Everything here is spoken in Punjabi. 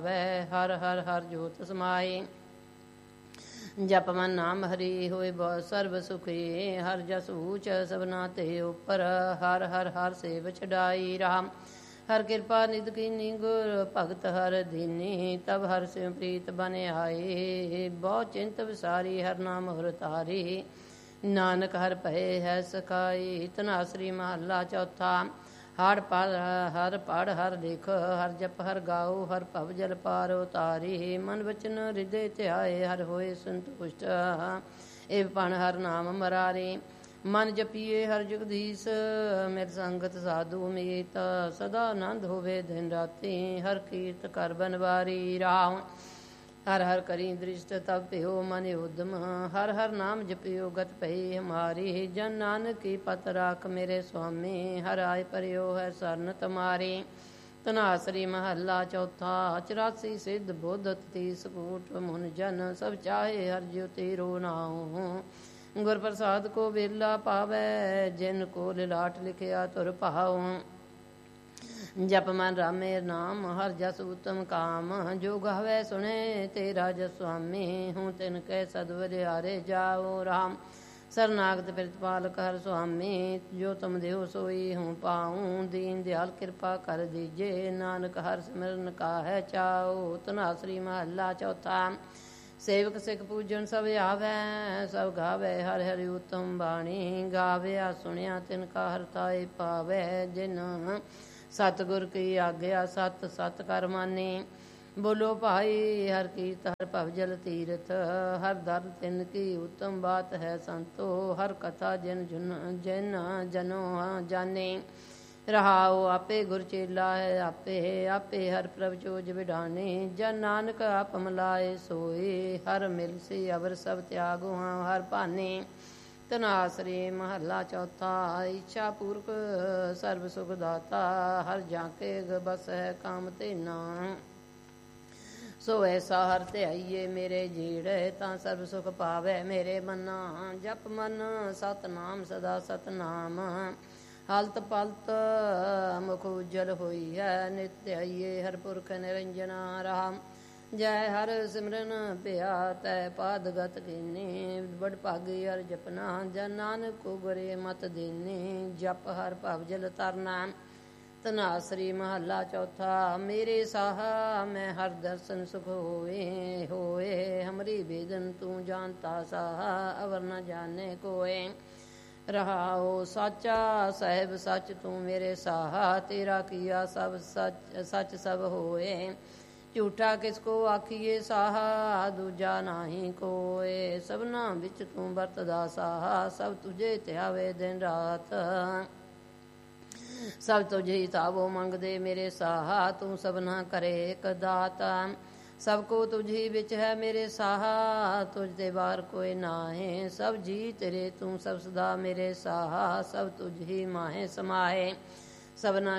ਵੈ ਹਰ ਹਰ ਹਰ ਜੋਤ ਸਮਾਏ। ਜਪ ਮਨ ਨਾਮ ਹਰੀ ਹੋਏ ਬਹੁਤ ਸਰਬ ਸੁਖੀ। ਹਰ ਜਸ ਊਚ ਸਭਨਾ ਤੇ ਉਪਰ। ਹਰ ਹਰ ਹਰ ਸੇਵ ਛਡਾਈ ਰਾਮ। ਹਰ ਕਿਰਪਾ ਨਿਧ ਕੀਨੀ ਗੁਰ ਭਗਤ ਹਰ ਦੀਨੀ। ਤਬ ਹਰ ਸਿਉ ਪ੍ਰੀਤ ਬਨ ਆਏ। ਬਹੁ ਚਿੰਤ ਵਿਸਾਰੀ ਹਰ ਨਾਮ ਹਰ ਤਾਰੀ। ਨਾਨਕ ਹਰ ਭਏ ਹੈ ਸਖਾਈ। ਧਨਾਸਰੀ ਮਹੱਲਾ ਚੌਥਾ। ਹਰ ਪੜ ਹਰ ਲਿਖ ਹਰ ਜਪ ਹਰ ਗਾਓ। ਹਰ ਭਵ ਜਲ ਪਾਰ ਉਤਾਰੀ। ਮਨ ਵਚਨ ਹਿਰਦੇ ਧਿਆਏ ਹਰ ਹੋਏ ਸੰਤੁਸ਼ਟ। ਏਵ ਪਣ ਹਰ ਨਾਮ ਮਰਾਰੇ। ਮਨ ਜਪੀਏ ਹਰ ਜਗਦੀਸ਼। ਮਿਰ ਸੰਗਤ ਸਾਧੂ ਮੀਤ। ਸਦਾ ਆਨੰਦ ਹੋਵੇ ਦਿਨ ਰਾਤੀ। ਹਰ ਕੀਰਤ ਕਰ ਬਨਵਾਰੀ ਰਾਮ। ਹਰ ਹਰ ਕਰੀ ਦ੍ਰਿਸ਼ਟ ਤਬ ਭਿਓ ਮਨ ਉਦਮ। ਹਰ ਹਰ ਨਾਮ ਜਪਿਓ ਗਤ ਭਈ ਹਮਾਰੀ। ਜਨ ਨਾਨਕ ਕੀ ਪਤ ਰਾਖ ਮੇਰੇ ਸੁਆਮੀ। ਹਰ ਆਏ ਪਰਿਓ ਹੈ ਸਰਨ ਤੁਮਾਰੀ। ਧਨਾਸਰੀ ਮਹੱਲਾ ਚੌਥਾ। 84 ਸਿੱਧ ਬੁੱਧ 30 ਕੂਟ ਮੁਨ ਜਨ। ਸਭ ਚਾਹੇ ਹਰ ਜਿਉ ਤੇਰੋ ਨਾਉ। ਗੁਰ ਪ੍ਰਸਾਦ ਕੋ ਵੇਲਾ ਪਾਵੈ। ਜਿਨ ਕੋ ਲਿਲਾਟ ਲਿਖਿਆ ਤੁਰ ਭਾਉ। ਜਪ ਮਨ ਰਾਮੇ ਨਾਮ ਹਰ ਜਸ ਉਤਮ ਕਾਮ। ਜੋ ਗਾਵੇ ਸੁਣੇ ਤੇਰਾ ਜਸ ਸੁਆਮੀ। ਹੂੰ ਤਿਨ ਕੈ ਸਦ ਵਰਿਆਰੇ ਜਾਓ ਰਾਮ। ਸਰਨਾਗਤ ਪ੍ਰਿਤਪਾਲਕ ਹਰ ਸੁਆਮੀ। ਜੋ ਤੁਮ ਦਿਓ ਸੋਈ ਹੂੰ ਪਾਉ। ਦੀਨ ਦਿਆਲ ਕਿਰਪਾ ਕਰ ਦੀਜੇ। ਨਾਨਕ ਹਰ ਸਿਮਰਨ ਕਾ ਹੈ ਚਾਉ। ਧਨਾਸਰੀ ਮਹੱਲਾ ਚੌਥਾ। ਸੇਵਕ ਸਿੱਖ ਪੂਜਨ ਸਭ ਆਵੈ। ਸਭ ਗਾਵੇ ਹਰਿ ਹਰਿ ਉਤਮ ਬਾਣੀ। ਗਾਵਿਆ ਸੁਣਿਆ ਤਿਨ ਕਾ ਹਰ ਤਾਏ ਪਾਵੈ। ਜਿਨ ਸਤਿਗੁਰ ਕੀ ਆਗਿਆ ਸਤ ਸਤ ਕਰ ਮਾਨੀ। ਬੋਲੋ ਭਾਈ ਹਰ ਕੀਰਤ ਹਰ ਭਵ ਜਲ ਤੀਰਥ। ਹਰ ਦਰ ਤਿਨ ਕੀ ਉਤਮ ਬਾਤ ਹੈ ਸੰਤੋ। ਹਰ ਕਥਾ ਜਿਨ ਜਨੋ ਜਾਣੇ। ਰਹਾਉ ਆਪੇ ਗੁਰ ਚੇਲਾ ਹੈ ਆਪੇ। ਆਪੇ ਹਰ ਪ੍ਰਭ ਚੋਜ ਵਿਡਾਣੇ। ਜਨ ਨਾਨਕ ਆਪ ਮਲਾਏ ਸੋਏ। ਹਰ ਮਿਲਸੀ ਅਵਰ ਸਭ ਤਿਆਗੋ ਹਰ ਭਾਨੇ। ਧਨਾਸਰੀ ਮਹੱਲਾ ਚੌਥਾ। ਇੱਛਾ ਪੂਰਕ ਸਰਬ ਸੁਖ ਦਾਤਾ। ਹਰ ਜਾਂਕੇ ਬਸ ਹੈ ਕਾਮ ਧੇਨਾ। ਸੋ ਐਸਾ ਹਰ ਧਿਆਈਏ ਮੇਰੇ ਜੀੜੇ। ਤਾਂ ਸਰਬ ਸੁਖ ਪਾਵੈ ਮੇਰੇ ਮਨਾ। ਜਪ ਮਨ ਸਤਨਾਮ ਸਦਾ ਸਤਨਾਮ। ਹਲਤ ਪਲਤ ਮੁਖ ਉਜਲ ਹੋਈ ਹੈ। ਨਿਤ ਧਿਆਈਏ ਹਰ ਪੁਰਖ ਨਿਰੰਜਨਾ ਰਾਮ। ਜੈ ਹਰ ਸਿਮਰਨ ਭਿਆ ਤੈ ਪਾਦ ਗਤ ਕੀਨੀ। ਬੜ ਭਾਗੀ ਹਰ ਜਪਨਾ। ਜਨ ਨਾਨਕ ਕੋ ਗੁਰੇ ਮਤ ਦੀਨੀ। ਜਪ ਹਰ ਭਵ ਜਲ ਤਰਨਾ। ਧਨਾਸਰੀ ਮਹੱਲਾ ਚੌਥਾ। ਮੇਰੇ ਸਾਹਾ ਮੈਂ ਹਰ ਦਰਸ਼ਨ ਸੁਖ ਹੋਏ। ਹੋਏ ਹਮਰੀ ਬੇਦਨ ਤੂੰ ਜਾਣਤਾ ਸਾਹਾ। ਅਵਰ ਨ ਜਾਣੇ ਕੋਏ। ਰਹਾਉ ਸਾਚਾ ਸਾਹਿਬ ਸੱਚ ਤੂੰ ਮੇਰੇ ਸਾਹਾ। ਤੇਰਾ ਕੀਆ ਸਭ ਸੱਚ ਸਭ ਹੋਏ। ਝੂਠਾ ਕਿਸ ਕੋ ਆਖੀਏ ਸਾਹਾ। ਦੂਜਾ ਨਾਹੀ ਕੋਏ। ਸਭਨਾ ਵਿੱਚ ਤੂੰ ਵਰਤਦਾ ਸਾਹਾ। ਸਭ ਤੁਝੇ ਧਿਆਵੇ ਦਿਨ ਰਾਤ। ਸਭ ਤੁਝੇ ਹੀ ਤਾਵੋ ਮੰਗਦੇ ਮੇਰੇ ਸਾਹਾ। ਤੂੰ ਸਭਨਾ ਕਰੇ ਇੱਕ ਦਾਤ। ਸਭ ਕੋ ਤੁਝੀ ਵਿੱਚ ਹੈ ਮੇਰੇ ਸਾਹਾ। ਤੁਝ ਤੇ ਬਾਰ ਕੋਈ ਨਾਹੇ। ਸਭ ਜੀ ਤੇਰੇ ਤੂੰ ਸਭ ਸਦਾ ਮੇਰੇ ਸਾਹਾ। ਸਭ ਤੁਝ ਹੀ ਮਾਹੇ ਸਮਾਏ। ਸਭਨਾ